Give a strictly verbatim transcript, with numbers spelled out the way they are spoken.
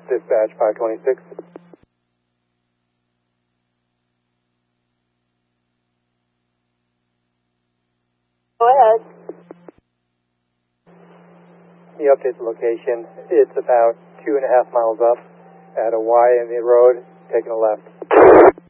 Dispatch five twenty-six. Go ahead. You update the location. It's about two and a half miles up at a Y in the road, taking a left.